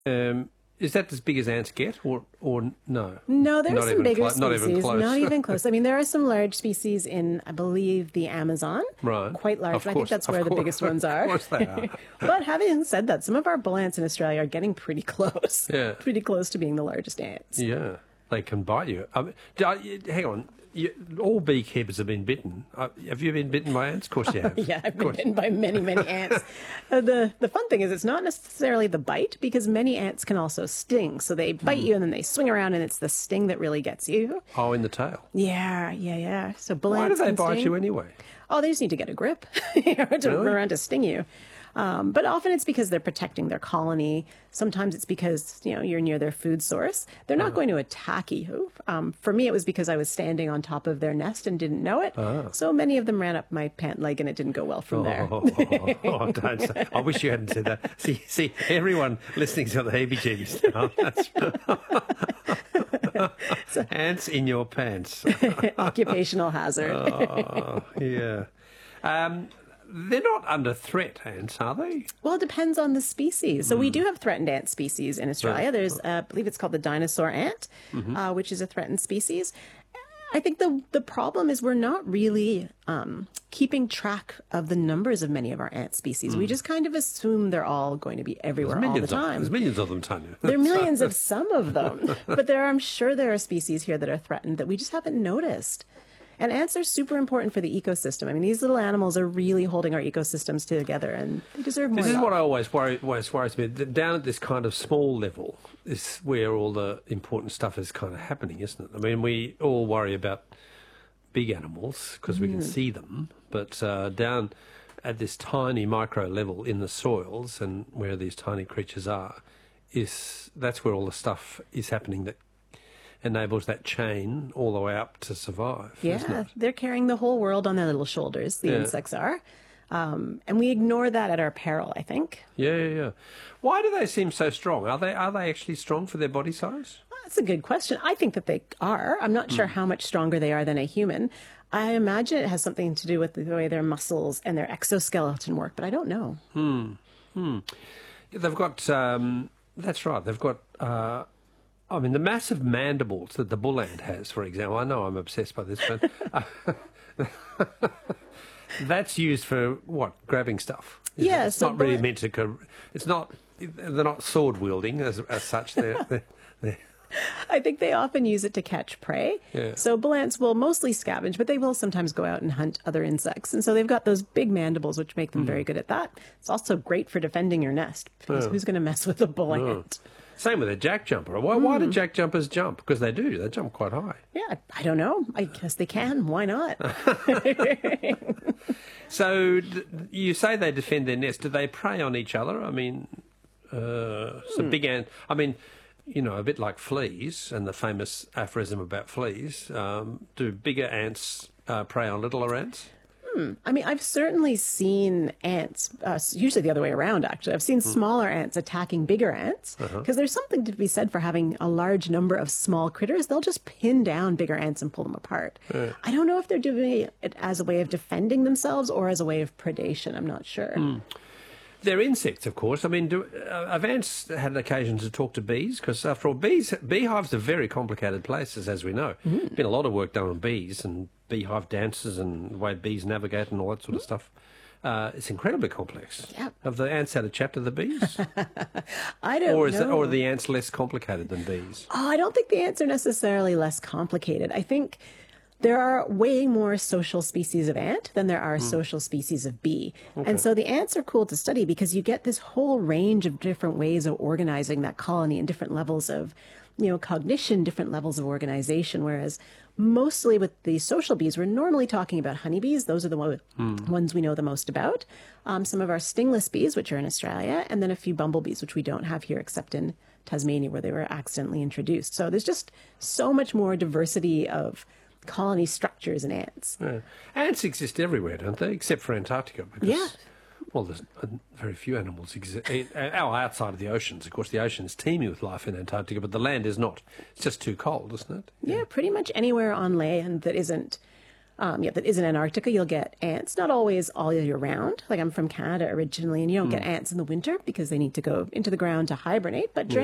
Is that as big as ants get, or no? No, there are some bigger species. Not even close. Not even close. I mean, there are some large species in, I believe, the Amazon. Right. Quite large. Of I think that's where the biggest ones are. Of course they are. But having said that, some of our bull ants in Australia are getting pretty close. Yeah. Pretty close to being the largest ants. Yeah. They can bite you. Hang on. All beekeepers have been bitten. Have you been bitten by ants? Of course you have. Yeah, I've been bitten by many, many ants. The fun thing is it's not necessarily the bite, because many ants can also sting. So they bite you and then they swing around, and it's the sting that really gets you. Oh, in the tail. Yeah. So bull Why ants do they can bite sting. you anyway? Oh, they just need to get a grip to run around to sting you. But often it's because they're protecting their colony. Sometimes it's because, you're near their food source. They're not going to attack you. For me, it was because I was standing on top of their nest and didn't know it. So many of them ran up my pant leg, and it didn't go well from there. Don't say. I wish you hadn't said that. See, everyone listening to the heebie-jeebies now. So, ants in your pants. Occupational hazard. Yeah. They're not under threat, ants, are they? Well, it depends on the species. So we do have threatened ant species in Australia. Right. There's, I believe it's called the dinosaur ant, which is a threatened species. I think the problem is we're not really keeping track of the numbers of many of our ant species. We just kind of assume they're all going to be everywhere all the time. There's millions of them, Tanya. There are millions of some of them. But I'm sure there are species here that are threatened that we just haven't noticed. And ants are super important for the ecosystem. I mean, these little animals are really holding our ecosystems together, and they deserve more. This is love. what I always worries me. Down at this kind of small level is where all the important stuff is kind of happening, isn't it? I mean, we all worry about big animals because we can see them, but down at this tiny micro level in the soils and where these tiny creatures are, that's where all the stuff is happening that enables that chain all the way up to survive. Isn't it? They're carrying the whole world on their little shoulders, the insects are. And we ignore that at our peril, I think. Yeah. Why do they seem so strong? Are they actually strong for their body size? That's a good question. I think that they are. I'm not sure how much stronger they are than a human. I imagine it has something to do with the way their muscles and their exoskeleton work, but I don't know. They've got, that's right, they've got... the massive mandibles that the bull ant has, for example. I know I'm obsessed by this, but that's used for what? Grabbing stuff. Yeah, it's not really meant to. It's not. They're not sword wielding as such. They're I think they often use it to catch prey. Yeah. So bull ants will mostly scavenge, but they will sometimes go out and hunt other insects. And so they've got those big mandibles, which make them very good at that. It's also great for defending your nest, because who's going to mess with a bull ant? Same with a jack jumper. Why do jack jumpers jump? Because they do. They jump quite high. Yeah, I don't know. I guess they can. Why not? So you say they defend their nest. Do they prey on each other? I mean, big ant. I mean, a bit like fleas and the famous aphorism about fleas. Do bigger ants prey on littler ants? I mean, I've certainly seen ants, usually the other way around, actually. I've seen smaller ants attacking bigger ants, because there's something to be said for having a large number of small critters. They'll just pin down bigger ants and pull them apart. I don't know if they're doing it as a way of defending themselves or as a way of predation. I'm not sure. They're insects, of course. I mean, have ants had occasion to talk to bees? Because after all, beehives are very complicated places, as we know. There's been a lot of work done on bees and beehive dances and the way bees navigate and all that sort of stuff. It's incredibly complex. Yep. Have the ants had a chat to the bees? I don't know. Or are the ants less complicated than bees? Oh, I don't think the ants are necessarily less complicated. I think there are way more social species of ant than there are social species of bee. Okay. And so the ants are cool to study because you get this whole range of different ways of organizing that colony and different levels of, cognition, different levels of organization. Whereas mostly with the social bees, we're normally talking about honeybees. Those are the ones we know the most about. Some of our stingless bees, which are in Australia, and then a few bumblebees, which we don't have here except in Tasmania, where they were accidentally introduced. So there's just so much more diversity of colony structures in ants. Yeah. Ants exist everywhere, don't they? Except for Antarctica. Because, well, there's very few animals outside of the oceans. Of course, the ocean's teeming with life in Antarctica, but the land is not. It's just too cold, isn't it? Yeah, pretty much anywhere on land that isn't that is in Antarctica, you'll get ants, not always all year round. Like I'm from Canada originally, and you don't get ants in the winter because they need to go into the ground to hibernate. But during